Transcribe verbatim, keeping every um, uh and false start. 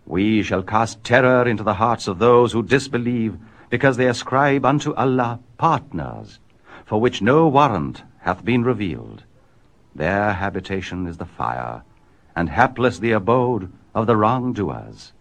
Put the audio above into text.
We shall cast terror into the hearts of those who disbelieve, because they ascribe unto Allah partners, for which no warrant hath been revealed. Their habitation is the fire, and hapless the abode of the wrongdoers.